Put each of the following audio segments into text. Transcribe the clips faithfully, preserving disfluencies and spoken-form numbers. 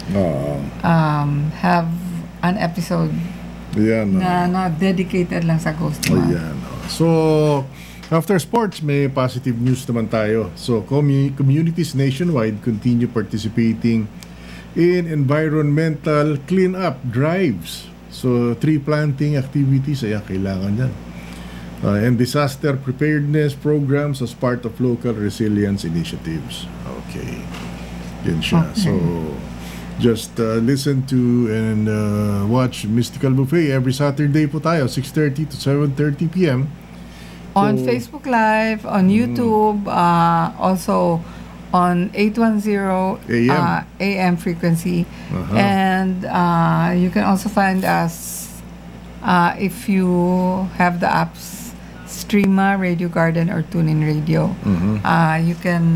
Oo. um, have an episode Yan. na, oh. na dedicated lang sa Ghost Month. Ayan. oh. So, after sports, may positive news naman tayo. So, commu- communities nationwide continue participating in environmental cleanup drives. So, tree planting activities, ayan, kailangan yan. Uh, and disaster preparedness programs as part of local resilience initiatives. Okay. Yan siya. Okay. So, just uh, listen to and uh, watch Mystical Buffet every Saturday po tayo, six thirty to seven thirty p.m. On So, Facebook Live, on YouTube, uh, also on eight ten A M. uh, A M frequency. Uh-huh. And uh, you can also find us uh, if you have the apps Streama, Radio Garden, or TuneIn Radio. Mhm. Uh, you can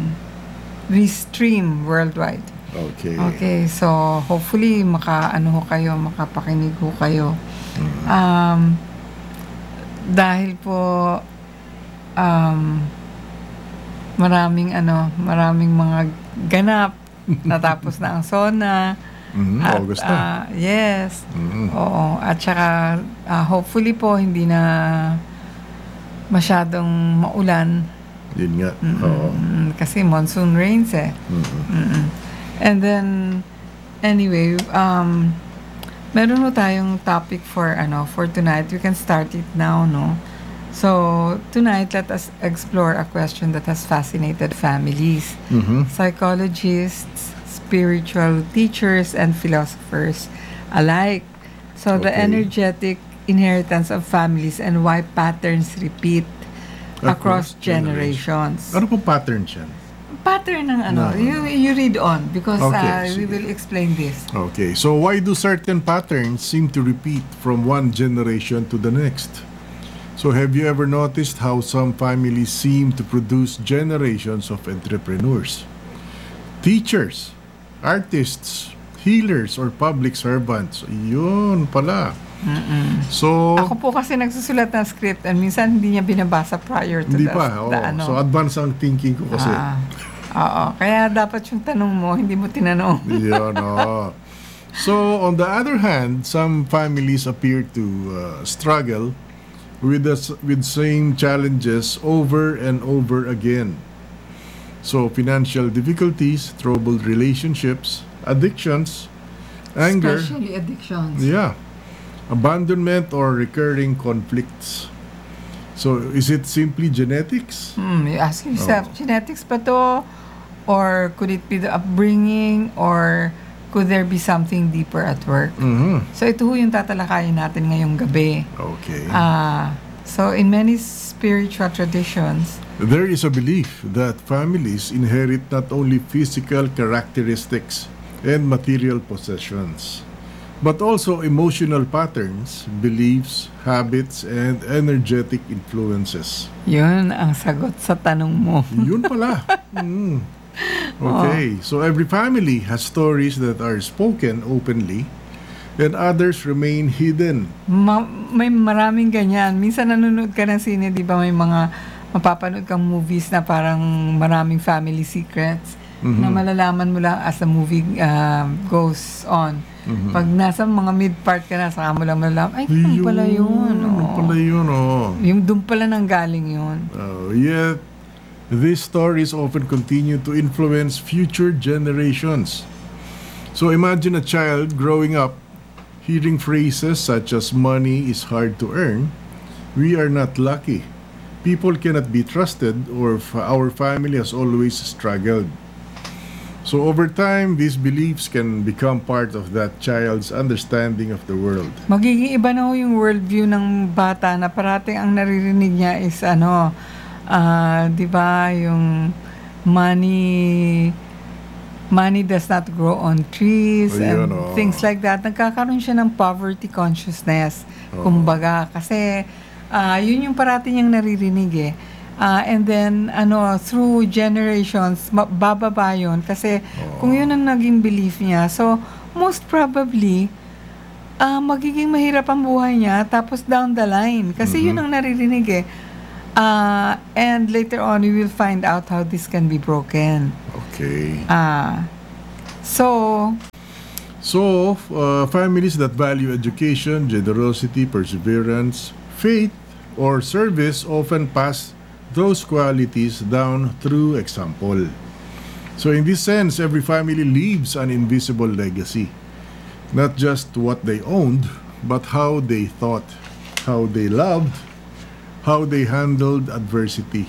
restream worldwide. Okay. Okay, so hopefully maka-ano ho kayo, makapakinig ho kayo. Um, dahil po um, maraming ano, maraming mga ganap. Natapos na ang SONA. Mhm, At, August na. ah, yes. Mhm. Oo. At saka, ah, hopefully po, hindi na masyadong maulan. Yun nga. Oo. Mm, kasi monsoon rains eh. Mhm. Mm-mm. And then, anyway, um, meron ho tayong topic for, ano, for tonight. You can start it now, no? So, tonight, let us explore a question that has fascinated families, Mhm. psychologists, spiritual teachers, and philosophers alike. So, the Okay. energetic inheritance of families and why patterns repeat across, Across generations. Ano pong pattern siya? Pattern ng ano, No. you, you read on because Okay, uh, we sige. will explain this. Okay, so why do certain patterns seem to repeat from one generation to the next? So have you ever noticed how some families seem to produce generations of entrepreneurs, teachers, artists, healers, or public servants? Yun pala. So, Ako po kasi nagsusulat ng script and minsan hindi niya binabasa prior to hindi the, pa. the Oh. ano. So advance ang thinking ko kasi. Ah, oo. Kaya dapat yung tanong mo, hindi mo tinanong. Yun, oh. So, on the other hand, some families appear to uh, struggle with the s- with same challenges over and over again. So, financial difficulties, troubled relationships, addictions, anger, Especially addictions. yeah, abandonment or recurring conflicts. So, is it simply genetics? Hmm, you ask yourself, Oo. genetics ba to? Or could it be the upbringing? Or could there be something deeper at work? Mhm. So ito ho yung tatalakayin natin ngayong gabi. Okay. Ah, so in many spiritual traditions, There is a belief that families inherit not only physical characteristics and material possessions, but also emotional patterns, beliefs, habits, and energetic influences. yun ang sagot sa tanong mo. Yun pala. Mm. Okay, so every family has stories that are spoken openly and others remain hidden. Ma- may maraming ganyan. Minsan nanonood ka ng sine, di ba may mga mapapanood kang movies na parang maraming family secrets na malalaman mo lang as the movie uh, goes on. Pag nasa mga mid-part ka na, saka mo lang malalaman, ay, yun pala yun. Yun Oo. pala yun, oh. Yung doon pala nang galing yun. Uh, yet, these stories often continue to influence future generations. So imagine a child growing up hearing phrases such as money is hard to earn, we are not lucky, people cannot be trusted, or f- our family has always struggled. So over time, these beliefs can become part of that child's understanding of the world. Magiging iba na ho yung worldview ng bata na parating ang naririnig niya is ano, ah, di ba, yung money money does not grow on trees Ayun, and oo. things like that. Nagkakaroon siya ng poverty consciousness. Oo. Kumbaga, kasi ah, yun yung parati niyang naririnig eh. Ah, and then, ano, through generations, ma- bababa yun. Kasi kung yun ang naging belief niya, so, most probably, ah, magiging mahirap ang buhay niya, tapos down the line. Kasi yun ang naririnig eh. Ah, and later on, we will find out how this can be broken. Okay. Ah, so, So, uh, families that value education, generosity, perseverance, faith, or service often pass those qualities down through example. So, in this sense, every family leaves an invisible legacy. Not just what they owned, but how they thought, how they loved, how they handled adversity,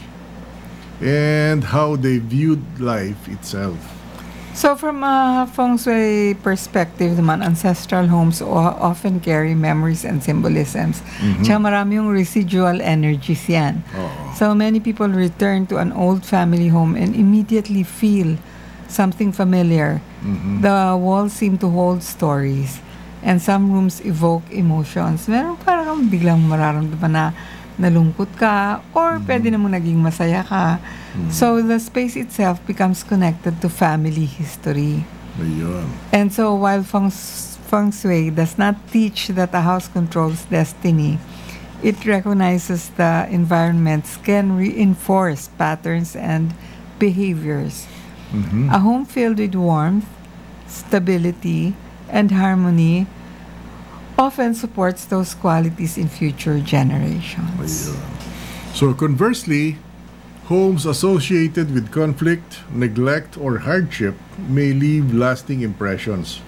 and how they viewed life itself. So from a feng shui perspective naman, ancestral homes o- often carry memories and symbolisms. Tsaka marami yung residual energies yan. Oo. So many people return to an old family home and immediately feel something familiar. The walls seem to hold stories and some rooms evoke emotions. Meron parang kang biglang mararamdaman na nalungkot ka or pwede namang naging masaya ka. So the space itself becomes connected to family history. Ayun. And so while feng, feng shui does not teach that a house controls destiny, it recognizes the environments can reinforce patterns and behaviors. A home filled with warmth, stability, and harmony often supports those qualities in future generations. Ayun. So conversely, homes associated with conflict, neglect, or hardship may leave lasting impressions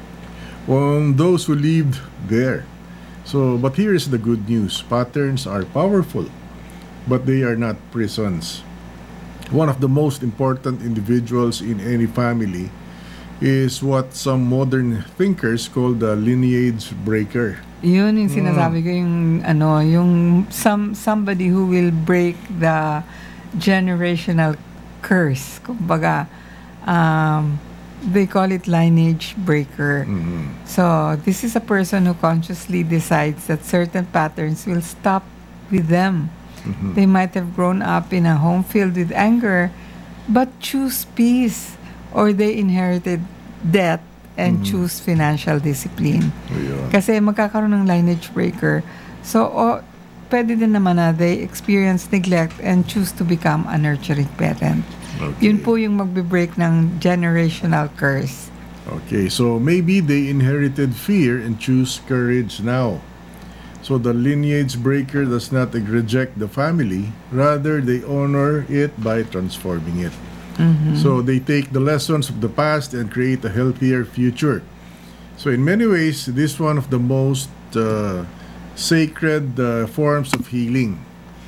on those who lived there. So, but here is the good news. Patterns are powerful, but they are not prisons. One of the most important individuals in any family is what some modern thinkers call the lineage breaker. Yun yung sinasabi ko, yung ano, yung some somebody who will break the generational curse. Kumbaga, um, they call it lineage breaker. So, this is a person who consciously decides that certain patterns will stop with them. They might have grown up in a home filled with anger, but choose peace, or they inherited debt and choose financial discipline. Ayun. Kasi magkakaroon ng lineage breaker. So, o, pwede din naman na they experience neglect and choose to become a nurturing parent. Okay. Yun po yung magbe-break ng generational curse. Okay, so maybe they inherited fear and choose courage now. So the lineage breaker does not reject the family, rather they honor it by transforming it. So they take the lessons of the past and create a healthier future. So in many ways, this is one of the most uh, sacred uh, forms of healing.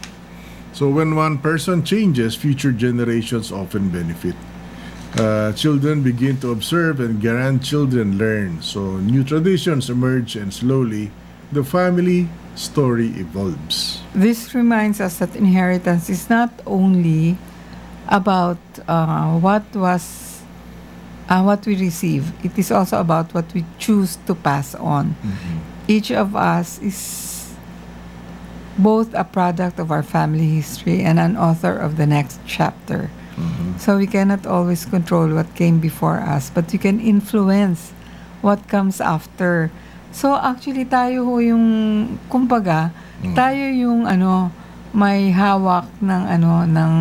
So when one person changes, future generations often benefit. Uh, children begin to observe and grandchildren learn. So new traditions emerge and slowly the family story evolves. This reminds us that inheritance is not only about uh, what was uh, what we receive. It is also about what we choose to pass on. Each of us is both a product of our family history and an author of the next chapter. So we cannot always control what came before us, but we can influence what comes after. So actually tayo ho yung kumbaga, tayo yung ano may hawak ng ano ng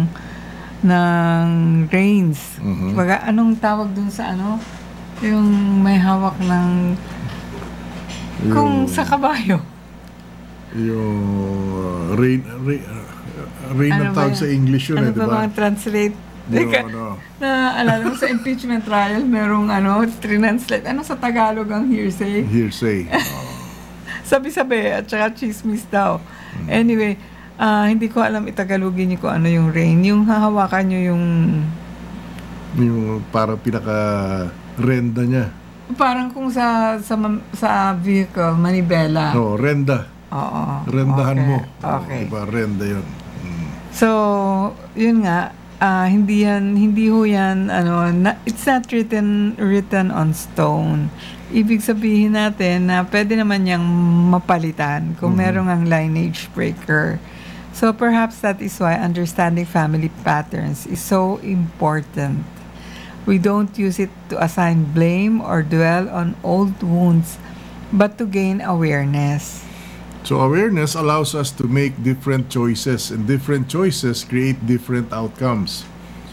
ng reins. Kumbaga anong tawag dun sa ano yung may hawak ng kung Yung- sa kabayo. Yung uh, rain, rain, uh, rain Ano ang ba tawag yan? sa English yun, Ano eh, di ba ba? mga translate? No, Teka, no. na alala mo sa impeachment trial, merong ano, translate. Ano sa Tagalog ang hearsay? Hearsay. Sabi-sabi at saka chismis daw. Anyway, ah, hindi ko alam itagalogin niyo kung ano yung rain. Yung hahawakan niyo yung Yung parang pinaka-renda niya. parang kung sa sa mam- sa vehicle, manibela. No, renda. Oo. Rendahan Okay. mo. Okay. Diba, renda yun. Mm. So, yun nga, ah, hindi yan, hindi ho yan, ano, na, it's not written, written on stone. Ibig sabihin natin na pwede naman niyang mapalitan kung merong ang lineage breaker. So, perhaps that is why understanding family patterns is so important. We don't use it to assign blame or dwell on old wounds, but to gain awareness. So awareness allows us to make different choices, and different choices create different outcomes.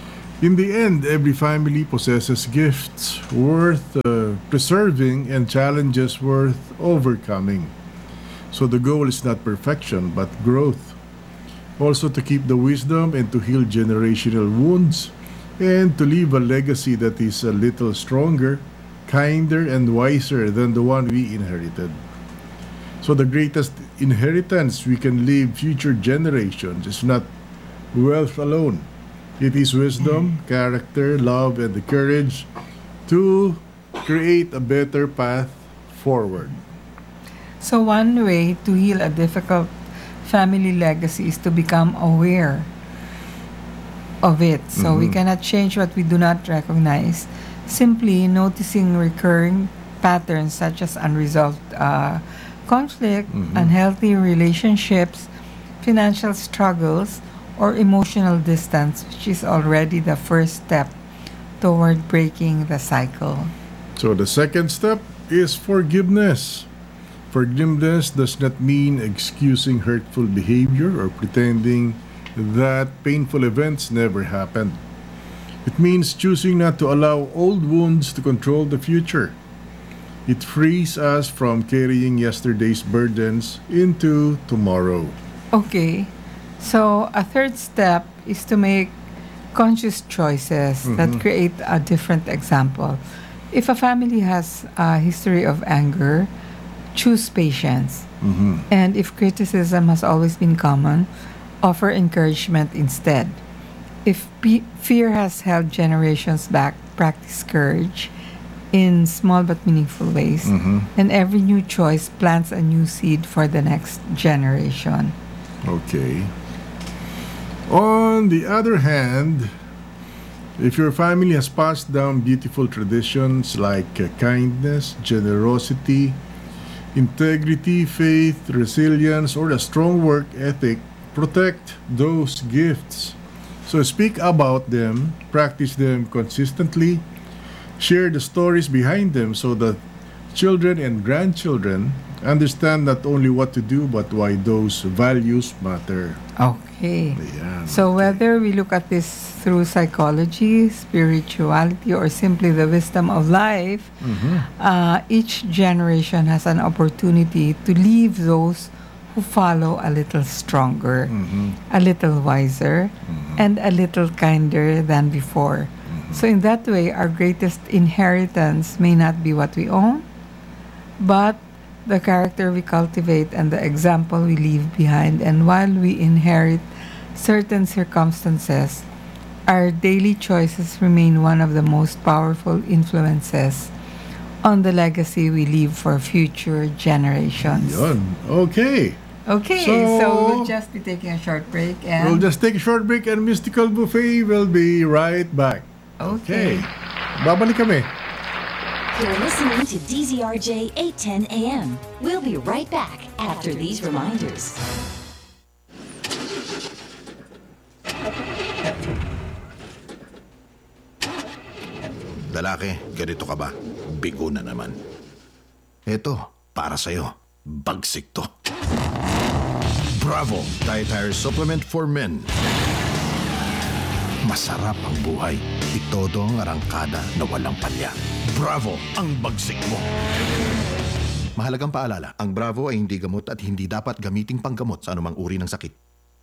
In the end, every family possesses gifts worth uh, preserving and challenges worth overcoming. So the goal is not perfection, but growth. Also to keep the wisdom and to heal generational wounds and to leave a legacy that is a little stronger, kinder, and wiser than the one we inherited. So the greatest inheritance we can leave future generations is not wealth alone. It is wisdom, character, love, and the courage to create a better path forward. So one way to heal a difficult family legacy is to become aware of it. So we Mhm. cannot change what we do not recognize. Simply noticing recurring patterns such as unresolved uh, conflict, Mhm. unhealthy relationships, financial struggles, or emotional distance, which is already the first step toward breaking the cycle. So the second step is forgiveness. Forgiveness does not mean excusing hurtful behavior or pretending that painful events never happened. It means choosing not to allow old wounds to control the future. It frees us from carrying yesterday's burdens into tomorrow. Okay, so a third step is to make conscious choices that Mhm. create a different example. If a family has a history of anger, choose patience. Mhm. And if criticism has always been common, offer encouragement instead. If pe- fear has held generations back, practice courage in small but meaningful ways. Mhm. And every new choice plants a new seed for the next generation. Okay. On the other hand, if your family has passed down beautiful traditions like uh, kindness, generosity, integrity, faith, resilience, or a strong work ethic, protect those gifts. So speak about them, practice them consistently, share the stories behind them so that children and grandchildren understand not only what to do but why those values matter. Okay. Ayan, So okay. whether we look at this through psychology, spirituality, or simply the wisdom of life, Mhm. uh, each generation has an opportunity to leave those who follow a little stronger, Mhm. a little wiser, and a little kinder than before. So in that way, our greatest inheritance may not be what we own, but the character we cultivate and the example we leave behind. And while we inherit certain circumstances, our daily choices remain one of the most powerful influences on the legacy we leave for future generations. Yun. Okay. Okay, So- so, we'll just be taking a short break and We'll just take a short break and Mystical Buffet will be right back. okay. Babalik kami. You're listening to D Z R J eight ten A M. We'll be right back after these reminders. Lalaki, ganito ka ba? Bigo na naman. Eto, para sa'yo. Bagsik to. Bravo! Dietary Supplement for Men. Masarap ang buhay. Itodo ang arangkada na walang palya. Bravo! Ang bagsik mo. Mahalagang paalala, ang Bravo ay hindi gamot at hindi dapat gamiting panggamot sa anumang uri ng sakit.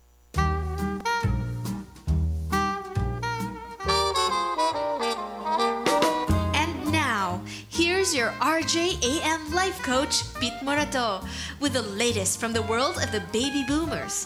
And now, here's your R J A M life coach, Pete Morato, with the latest from the world of the baby boomers.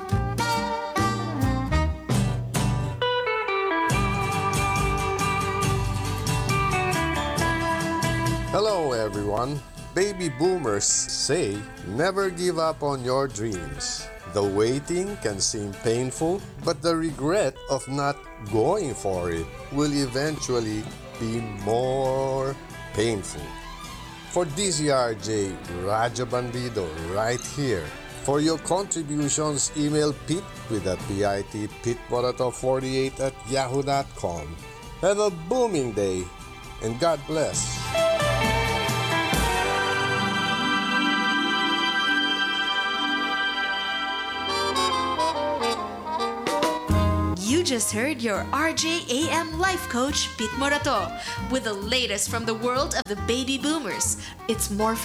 Hello, everyone. Baby boomers say never give up on your dreams. The waiting can seem painful, but the regret of not going for it will eventually be more painful. For D Z R J, Raja Bandido right here. For your contributions, email Pete with a P I T, piteborato forty-eight at yahoo dot com. Have a booming day, and God bless. You just heard your R J A M life coach, Pete Morato, with the latest from the world of the baby boomers. It's more fun